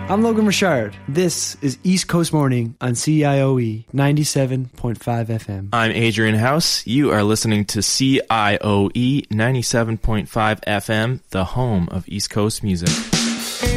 I'm Logan Richard. This is East Coast Morning on CIOE 97.5 FM. I'm Adrian House. You are listening to CIOE 97.5 FM, the home of East Coast music.